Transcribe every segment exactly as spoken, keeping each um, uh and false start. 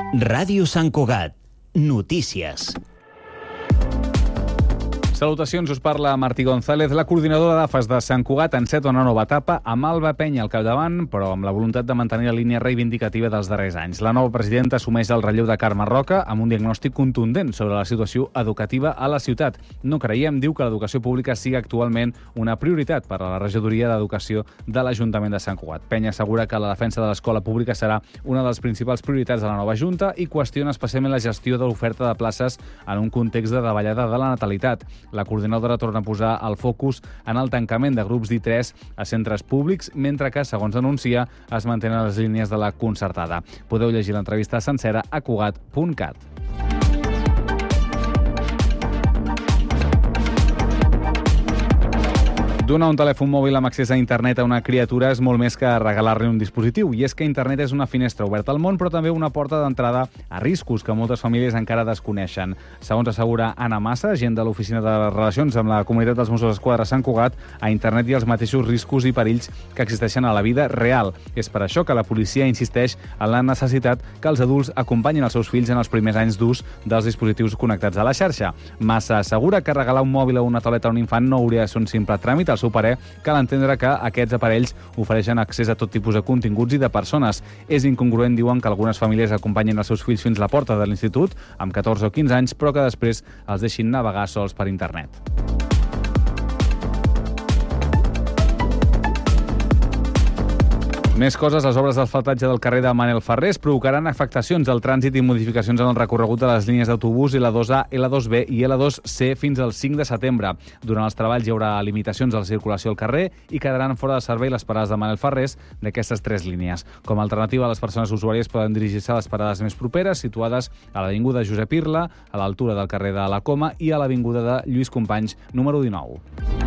Ràdio Sant Cugat. Notícies. Salutacions, us parla Martí González. La coordinadora d'A F A S de Sant Cugat enceta una nova etapa amb Alba Penya al capdavant, però amb la voluntat de mantenir la línia reivindicativa dels darrers anys. La nova presidenta assumeix el relleu de Carme Roca amb un diagnòstic contundent sobre la situació educativa a la ciutat. No creiem, diu, que l'educació pública sigui actualment una prioritat per a la regidoria d'Educació de l'Ajuntament de Sant Cugat. Penya assegura que la defensa de l'escola pública serà una de les principals prioritats de la nova Junta i qüestiona especialment la gestió de l'oferta de places en un context de davallada de la natalitat. La coordinadora torna a posar el focus en el tancament de grups d'I tres a centres públics, mentre que, segons denuncia, es mantenen les línies de la concertada. Podeu llegir l'entrevista sencera a cugat punt cat. Donar un telèfon mòbil amb accés a internet a una criatura és molt més que regalar-li un dispositiu. I és que internet és una finestra oberta al món, però també una porta d'entrada a riscos que moltes famílies encara desconeixen. Segons assegura Anna Massa, agent de l'Oficina de Relacions amb la Comunitat dels Mossos d'Esquadra Sant Cugat, a internet hi ha els mateixos riscos i perills que existeixen a la vida real. És per això que la policia insisteix en la necessitat que els adults acompanyin els seus fills en els primers anys d'ús dels dispositius connectats a la xarxa. Massa assegura que regalar un mòbil o una tauleta a un infant no hauria de ser un simple tràmit. Al seu parer, cal entendre que aquests aparells ofereixen accés a tot tipus de continguts i de persones. És incongruent, diuen, que algunes famílies acompanyin els seus fills fins a la porta de l'institut amb catorze o quinze anys, però que després els deixin navegar sols per internet. Més coses, les obres d'asfaltatge del carrer de Manel Ferrés provocaran afectacions al trànsit i modificacions en el recorregut de les línies d'autobús L dos A, L dos B i L dos C fins al cinc de setembre. Durant els treballs hi haurà limitacions a la circulació al carrer i quedaran fora de servei les parades de Manel Ferrés d'aquestes tres línies. Com a alternativa, les persones usuàries poden dirigir-se a les parades més properes, situades a l'avinguda Josep Irla, a l'altura del carrer de la Coma i a l'avinguda de Lluís Companys, número dinou.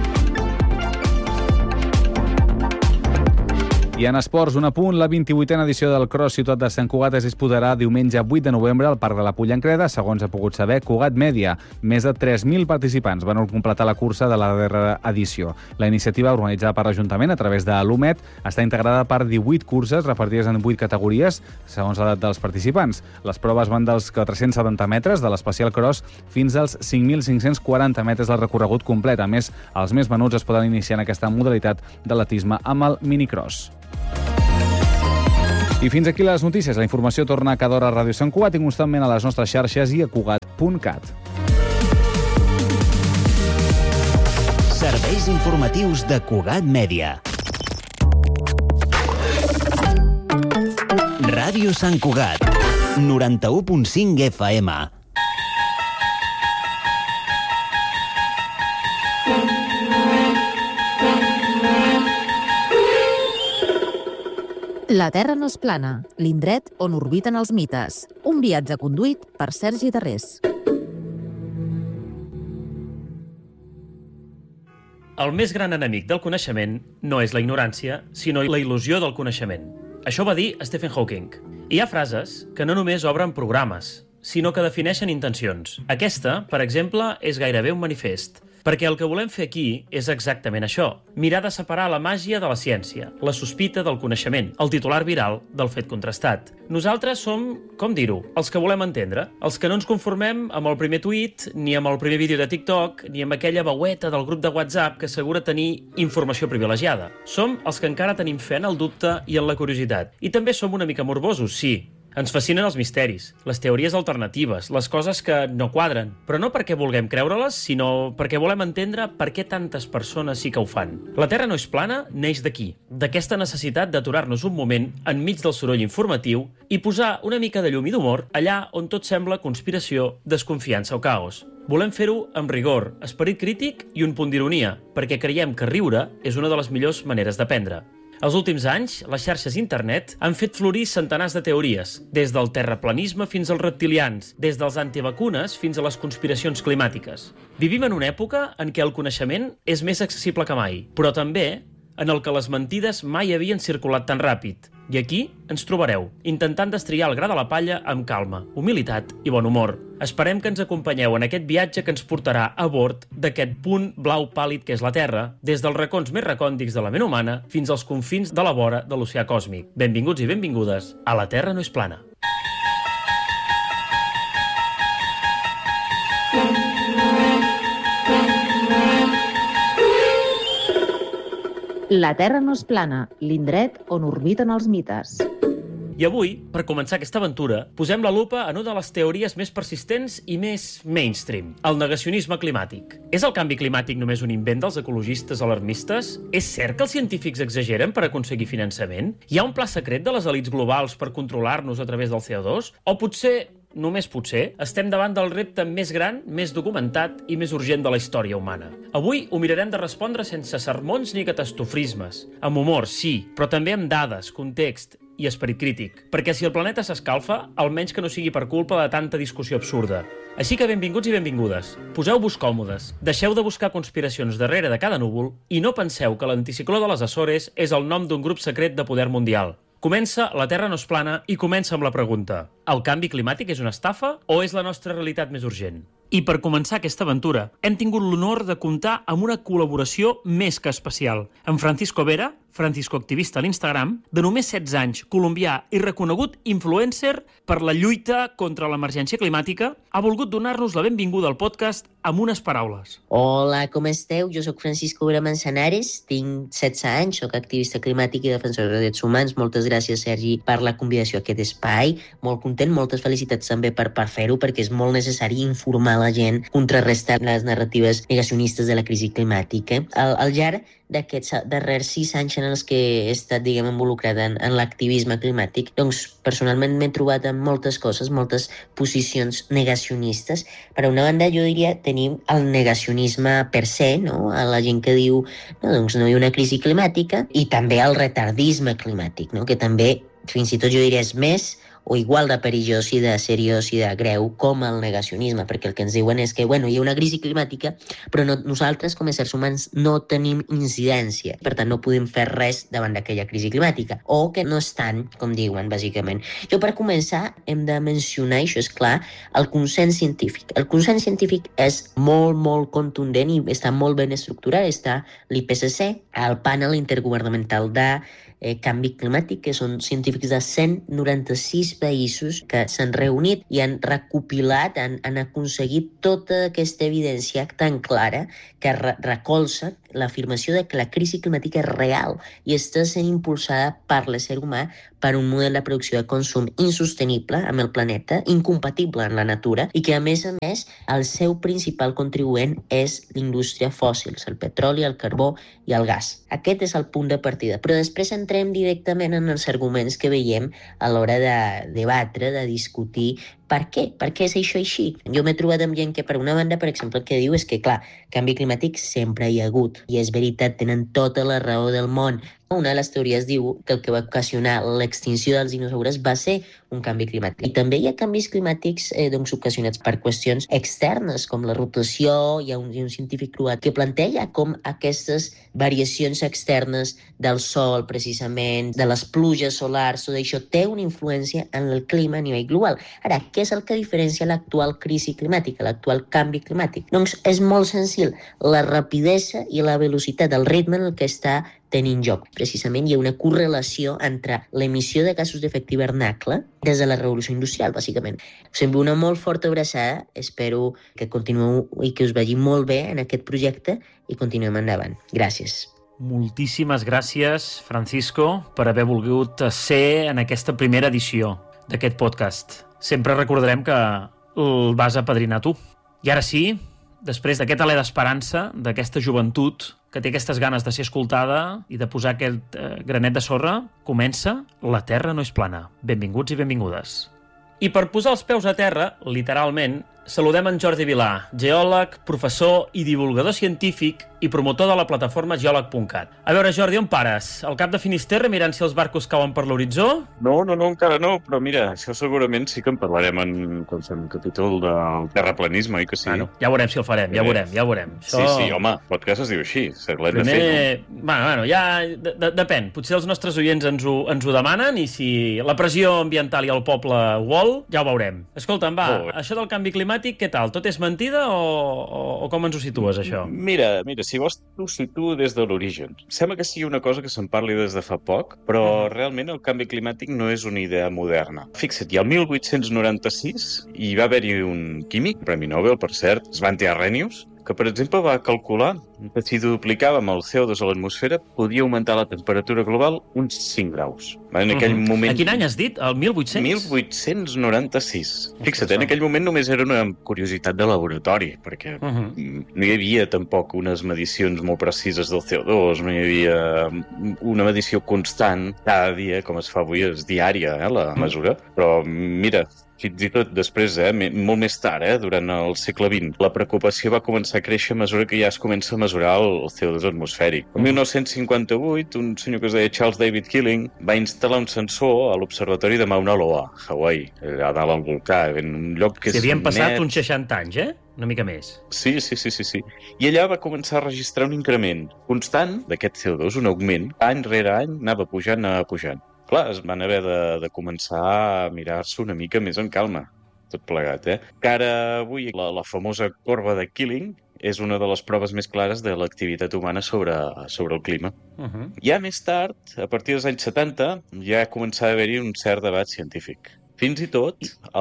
I en esports, un apunt, la vint-i-vuitena edició del Cross Ciutat de Sant Cugat es disputarà diumenge vuit de novembre al Parc de la Pollancreda, segons ha pogut saber Cugat Mèdia. Més de tres mil participants van completar la cursa de la darrera edició. La iniciativa, organitzada per l'Ajuntament a través de l'U M E T, està integrada per divuit curses repartides en vuit categories, segons l'edat dels participants. Les proves van dels quatre-cents setanta metres de l'Especial Cross fins als cinc mil cinc-cents quaranta metres del recorregut complet. A més, els més menuts es poden iniciar en aquesta modalitat d'atletisme amb el minicross. I fins aquí les notícies. La informació torna cada hora a Ràdio Sant Cugat i constantment a les nostres xarxes i a cugat punt cat. Serveis informatius de Cugat Mèdia. Ràdio Sant Cugat, noranta-u punt cinc F M. La Terra no és plana, l'indret on orbiten els mites. Un viatge conduït per Sergi Darrés. El més gran enemic del coneixement no és la ignorància, sinó la il·lusió del coneixement. Això va dir Stephen Hawking. Hi ha frases que no només obren programes, sinó que defineixen intencions. Aquesta, per exemple, és gairebé un manifest. Perquè el que volem fer aquí és exactament això, mirar de separar la màgia de la ciència, la sospita del coneixement, el titular viral del fet contrastat. Nosaltres som, com dir-ho, els que volem entendre, els que no ens conformem amb el primer tuit, ni amb el primer vídeo de TikTok, ni amb aquella veueta del grup de WhatsApp que assegura tenir informació privilegiada. Som els que encara tenim fe en el dubte i en la curiositat. I també som una mica morbosos, sí. Ens fascinen els misteris, les teories alternatives, les coses que no quadren, però no perquè vulguem creure-les, sinó perquè volem entendre per què tantes persones sí que ho fan. La Terra no és plana neix d'aquí, d'aquesta necessitat d'aturar-nos un moment enmig del soroll informatiu i posar una mica de llum i d'humor allà on tot sembla conspiració, desconfiança o caos. Volem fer-ho amb rigor, esperit crític i un punt d'ironia, perquè creiem que riure és una de les millors maneres d'aprendre. Els últims anys, les xarxes internet han fet florir centenars de teories, des del terraplanisme fins als reptilians, des dels antivacunes fins a les conspiracions climàtiques. Vivim en una època en què el coneixement és més accessible que mai, però també en el que les mentides mai havien circulat tan ràpid. I aquí ens trobareu, intentant destriar el gra de la palla amb calma, humilitat i bon humor. Esperem que ens acompanyeu en aquest viatge que ens portarà a bord d'aquest punt blau pàl·lid que és la Terra, des dels racons més recòndics de la ment humana fins als confins de la vora de l'oceà còsmic. Benvinguts i benvingudes a La Terra no és plana. La Terra no és plana, l'indret on orbiten els mites. I avui, per començar aquesta aventura, posem la lupa en una de les teories més persistents i més mainstream, el negacionisme climàtic. És el canvi climàtic només un invent dels ecologistes alarmistes? És cert que els científics exageren per aconseguir finançament? Hi ha un pla secret de les elits globals per controlar-nos a través del C O dos? O potser, només potser, estem davant del repte més gran, més documentat i més urgent de la història humana? Avui ho mirarem de respondre sense sermons ni catastrofismes. Amb humor, sí, però també amb dades, context i esperit crític, perquè si el planeta s'escalfa, almenys que no sigui per culpa de tanta discussió absurda. Així que benvinguts i benvingudes. Poseu-vos còmodes, deixeu de buscar conspiracions darrere de cada núvol i no penseu que l'anticicló de les Açores és el nom d'un grup secret de poder mundial. Comença La Terra no és plana i comença amb la pregunta: el canvi climàtic és una estafa o és la nostra realitat més urgent? I per començar aquesta aventura, hem tingut l'honor de comptar amb una col·laboració més que especial. En Francisco Vera, Francisco activista a l'Instagram, de només setze anys, colombià i reconegut influencer per la lluita contra l'emergència climàtica, ha volgut donar-nos la benvinguda al podcast amb unes paraules. Hola, com esteu? Jo sóc Francisco Vera Manzanares, tinc setze anys, sóc activista climàtic i defensor de drets humans. Moltes gràcies, Sergi, per la convidació a aquest espai. Molt content, moltes felicitats també per, per fer-ho, perquè és molt necessari informar la gent, contrarrestar les narratives negacionistes de la crisi climàtica. Al, al llarg d'aquests darrers sis anys en els que he estat, diguem, involucrat en, en l'activisme climàtic, doncs personalment m'he trobat amb moltes coses, moltes posicions negacionistes. Per una banda, jo diria, tenim el negacionisme per se, no? A la gent que diu no, doncs no hi ha una crisi climàtica, i també el retardisme climàtic, no? Que també, fins i tot jo diria, és més o igual de perillós i de seriós i de greu com el negacionisme, perquè el que ens diuen és que, bueno, hi ha una crisi climàtica, però no, nosaltres, com a éssers humans, no tenim incidència. Per tant, no podem fer res davant d'aquella crisi climàtica, o que no estan, com diuen, bàsicament. Jo, per començar, hem de mencionar, això és clar, el consens científic. El consens científic és molt, molt contundent i està molt ben estructurat. Està l'I P C C, el panel intergovernamental de Eh, canvi climàtic, que són científics de cent noranta-sis països que s'han reunit i han recopilat, han, han aconseguit tota aquesta evidència tan clara que re recolza l'afirmació de que la crisi climàtica és real i està sent impulsada per l'ésser humà per un model de producció de consum insostenible amb el planeta, incompatible amb la natura, i que, a més a més, el seu principal contribuent és l'indústria fòssils, el petroli, el carbó i el gas. Aquest és el punt de partida. Però després entrem directament en els arguments que veiem a l'hora de debatre, de discutir per què? Per què és això així? Jo m'he trobat amb gent que, per una banda, per exemple, el que diu és que, clar, canvi climàtic sempre hi ha hagut. I és veritat, tenen tota la raó del món. Una de les teories diu que el que va ocasionar l'extinció dels dinosaures va ser un canvi climàtic. I també hi ha canvis climàtics eh, doncs, ocasionats per qüestions externes, com la rotació. Hi ha un, hi ha un científic croat que planteja com aquestes variacions externes del sol, precisament, de les pluges solars, tot això té una influència en el clima a nivell global. Ara, què és el que diferencia l'actual crisi climàtica, l'actual canvi climàtic? Doncs és molt senzill, la rapidesa i la velocitat, el ritme en el que està tenint lloc. Precisament hi ha una correlació entre l'emissió de gasos d'efecte hivernacle des de la revolució industrial, bàsicament. Us envio una molt forta abraçada, espero que continueu i que us vagi molt bé en aquest projecte i continuem endavant. Gràcies. Moltíssimes gràcies, Francisco, per haver volgut ser en aquesta primera edició d'aquest podcast. Sempre recordarem que el vas apadrinar tu. I ara sí, després d'aquest alè d'esperança, d'aquesta joventut que té aquestes ganes de ser escoltada i de posar aquest eh, granet de sorra, comença La Terra no és plana. Benvinguts i benvingudes. I per posar els peus a terra, literalment, saludem en Jordi Vilà, geòleg, professor i divulgador científic i promotor de la plataforma geòleg punt cat. A veure, Jordi, on pares? Al cap de Finisterre mirant si els barcos cauen per l'horitzó? No, no, no, encara no, però mira, això segurament sí que en parlarem en, quan fem un capítol del terraplanisme, oi que sí? Ah, no. Ja veurem si el farem, ja veurem, ja veurem. Això... Sí, sí, home, podcast es diu així, se l'hem Primer... de fer, no? Bueno, bueno, ja de, de, depèn. Potser els nostres oients ens ho, ens ho demanen i si la pressió ambiental i el poble ho vol, ja ho veurem. Escolta'm, va, oh. Això del canvi climàtic, què tal? Tot és mentida o, o, o com ens ho situes, això? Mira, mira, si vols t'ho situo des de l'origen. Sembla que sigui una cosa que se'n parli des de fa poc, però uh-huh. realment el canvi climàtic no és una idea moderna. Fixa't, el mil vuit-cents noranta-sis hi va haver-hi un químic, Premi Nobel, per cert, Svante Arrhenius, que que, per exemple, va calcular que si duplicàvem el C O dos a l'atmosfera podia augmentar la temperatura global uns cinc graus. En aquell Mhm. moment... A quin any has dit? El mil vuit-cents? mil vuit-cents noranta-sis. Fixa't, Ostres, en aquell moment només era una curiositat de laboratori, perquè Mhm. no hi havia tampoc unes medicions molt precises del C O dos, no hi havia una medició constant cada dia, com es fa avui, és diària, eh, la mesura. Però mira, fins i tot després, eh, molt més tard, eh, durant el segle vint, la preocupació va començar a créixer a mesura que ja es comença a mesurar el C O dos atmosfèric. El mil nou-cents cinquanta-vuit, un senyor que es deia Charles David Killing va instal·lar un sensor a l'observatori de Mauna Loa, Hawaii, allà dalt al volcà, en un lloc que Si és havien passat net. uns seixanta anys, eh? Una mica més. Sí, sí, sí, sí, sí. I allà va començar a registrar un increment constant d'aquest C O dos, un augment. Any rere any anava pujant, anava pujant. Clar, es van haver de, de començar a mirar-se una mica més en calma, tot plegat, eh? Que ara, avui, la, la famosa corba de Killing és una de les proves més clares de l'activitat humana sobre, sobre el clima. Uh -huh. Ja més tard, a partir dels anys setanta, ja començava a haver-hi un cert debat científic. Fins i tot,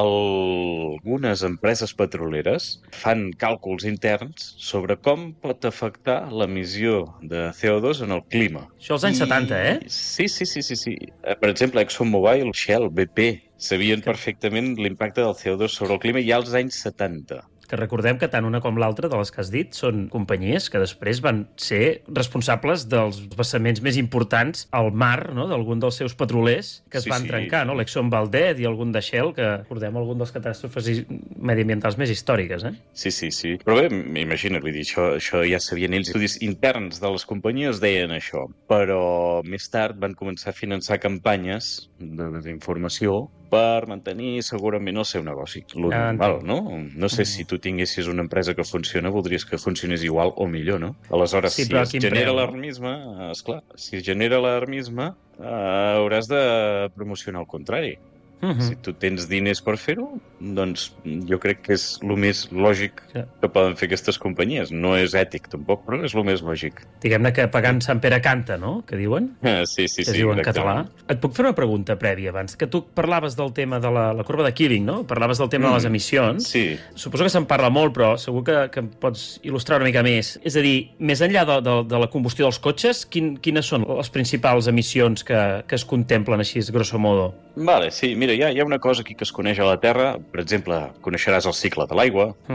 algunes empreses petroleres fan càlculs interns sobre com pot afectar l'emissió de C O dos en el clima. Això als anys setanta, eh? Sí, sí, sí, sí, sí. Per exemple, ExxonMobil, Shell, B P, sabien perfectament l'impacte del C O dos sobre el clima ja als anys setanta. Que recordem que tant una com l'altra de les que has dit són companyies que després van ser responsables dels vessaments més importants al mar, no?, d'algun dels seus petrolers que es Sí, van sí. trencar, no? L'Exxon Valdez i algun de Shell, que recordem algun dels catàstrofes mediambientals més històriques, eh? Sí, sí, sí. Però bé, imagina't, vull dir, això, això ja sabien ells. Estudis interns de les companyies deien això, però més tard van començar a finançar campanyes de desinformació per mantenir segurament el seu negoci. Lo Ah, normal, no? No sé si tu tinguessis una empresa que funciona, voldries que funcionés igual o millor, no? Aleshores, Sí, si però a es quin genera preu, no? alarmisme, esclar, si es genera alarmisme, eh, hauràs de promocionar el contrari. Uh -huh. Si tu tens diners per fer-ho, doncs jo crec que és el més lògic Sí. que poden fer aquestes companyies. No és ètic, tampoc, però és el més lògic. Diguem-ne que pagant Sant Pere canta, no?, que diuen? Ah, sí, sí, que es sí, diu en exactament. català. Et puc fer una pregunta prèvia abans? Que tu parlaves del tema de la, la corba de Killing, no? Parlaves del tema mm. de les emissions. Sí. Suposo que se'n parla molt, però segur que, que em pots il·lustrar una mica més. És a dir, més enllà de, de, de la combustió dels cotxes, quin, quines són les principals emissions que, que es contemplen així, grosso modo? Vale, sí, mira, hi ha, hi ha una cosa aquí que es coneix a la Terra. Per exemple, coneixeràs el cicle de l'aigua,